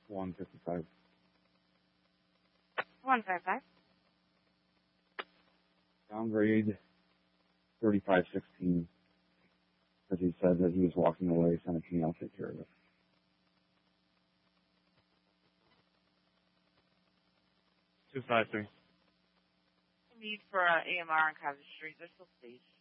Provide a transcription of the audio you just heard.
155. 155. Downgrade 3516. Because he said that he was walking away, Senator King, I'll take care of it. 253. Need for AMR on Cottage Street. They're still staged.